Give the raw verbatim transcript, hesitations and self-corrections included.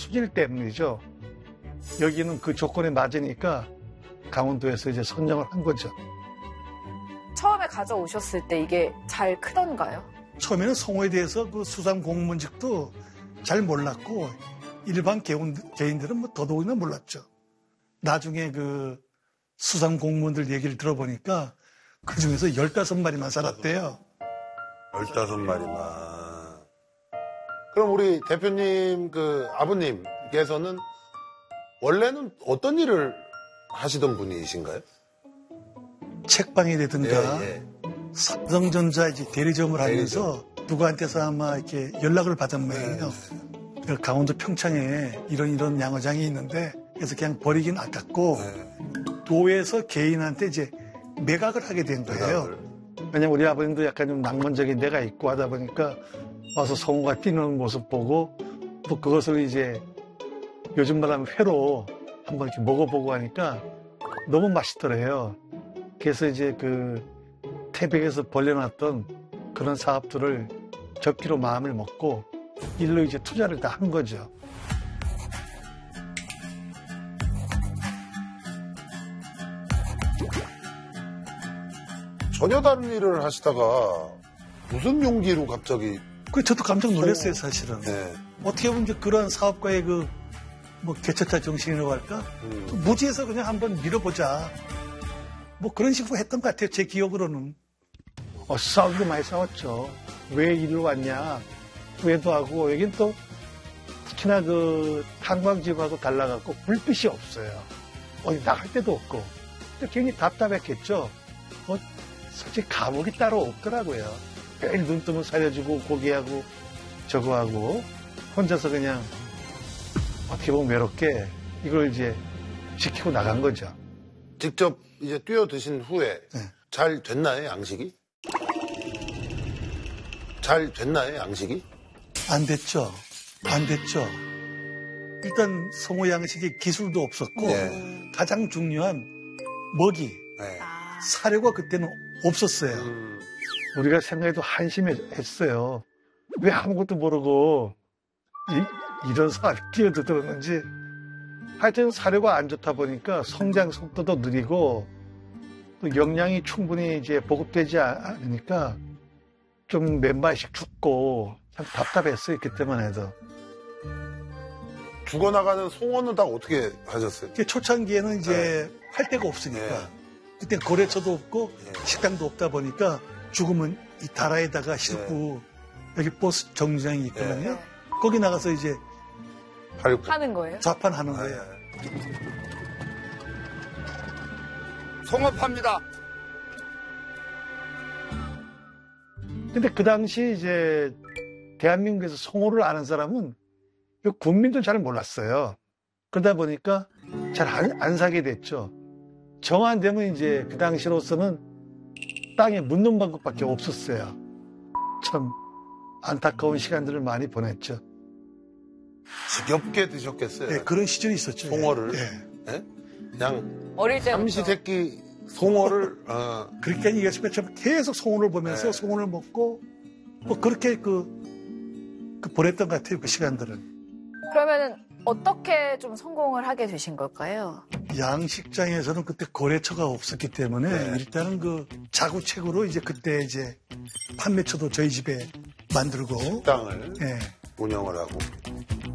수질 때문이죠. 여기는 그 조건에 맞으니까 강원도에서 이제 선정을 한 거죠. 처음에 가져오셨을 때 이게 잘 크던가요? 처음에는 송어에 대해서 그 수산 공무원직도 잘 몰랐고 일반 개인, 개인들은 뭐 더더욱이나 몰랐죠. 나중에 그 수산 공무원들 얘기를 들어보니까 그 중에서 열다섯 마리만 살았대요. 열다섯 마리만. 그럼 우리 대표님 그 아버님께서는 원래는 어떤 일을 하시던 분이신가요? 책방이라든가 예, 예. 삼성전자 이제 대리점을 하면서 누구한테서 아마 이렇게 연락을 받은 모양이에요. 네. 강원도 평창에 이런 이런 양어장이 있는데 그래서 그냥 버리긴 아깝고 네. 도에서 개인한테 이제 매각을 하게 된 거예요. 매각을. 왜냐면 우리 아버님도 약간 좀 낭만적인 데가 있고 하다 보니까 와서 송어가 뛰는 모습 보고 또 그것을 이제 요즘 말하면 회로 한번 이렇게 먹어보고 하니까 너무 맛있더래요. 그래서 이제 그 태백에서 벌려놨던 그런 사업들을 접기로 마음을 먹고 일로 이제 투자를 다 한 거죠. 전혀 다른 일을 하시다가 무슨 용기로 갑자기? 그 저도 깜짝 놀랐어요, 사실은. 네. 어떻게 보면 이제 그런 사업가의 그 뭐 개척자 정신이라고 할까? 음. 무지해서 그냥 한번 밀어보자. 뭐 그런 식으로 했던 것 같아요, 제 기억으로는. 어, 싸우기도 많이 싸웠죠. 왜 이리로 왔냐. 후회도 하고, 여긴 또 특히나 그 탄광지구하고 달라갖고 불빛이 없어요. 어디 나갈 데도 없고. 굉장히 답답했겠죠. 뭐, 솔직히 감옥이 따로 없더라고요. 매일 눈 뜨면 살려주고, 고기하고, 저거하고, 혼자서 그냥 어떻게 보면 외롭게 이걸 이제 지키고 나간 거죠. 직접 이제 뛰어 드신 후에 네. 잘 됐나요, 양식이? 잘 됐나요, 양식이? 안 됐죠. 안 됐죠. 일단 송어 양식의 기술도 없었고 네. 가장 중요한 먹이, 네. 사료가 그때는 없었어요. 음. 우리가 생각해도 한심했어요. 왜 아무것도 모르고 이, 이런 사업에 뛰어들었는지. 하여튼 사료가 안 좋다 보니까 성장 속도도 느리고 또 영양이 충분히 이제 보급되지 않으니까 좀 몇 마리씩 죽고 참 답답했어요. 그때만 해도. 죽어나가는 송어는 다 어떻게 하셨어요? 초창기에는 이제 네. 할 데가 없으니까 네. 그때 거래처도 없고 네. 식당도 없다 보니까 죽으면 이 다라에다가 싣고 네. 여기 버스 정류장이 있거든요. 네. 거기 나가서 이제 팔고. 하는 거예요? 좌판하는 거예요. 송어 팝니다. 근데 그 당시 이제 대한민국에서 송어를 아는 사람은 군민도 잘 몰랐어요. 그러다 보니까 잘 안 안 사게 됐죠. 정안 되면 이제 그 당시로서는 땅에 묻는 방법밖에 없었어요. 참 안타까운 시간들을 많이 보냈죠. 지겹게 드셨겠어요. 네, 그런 시절이 있었죠. 송어를. 네. 네? 그냥 어릴 때부터. 삼시세끼 송어를. 어. 그러니까 이게 참 계속 송어를 보면서 네. 송어를 먹고 뭐 그렇게 그, 그 보냈던 것 같아요. 그 시간들은. 그러면은 어떻게 좀 성공을 하게 되신 걸까요? 양식장에서는 그때 거래처가 없었기 때문에 네. 일단은 그 자구책으로 이제 그때 이제 판매처도 저희 집에 만들고 식당을 네. 운영을 하고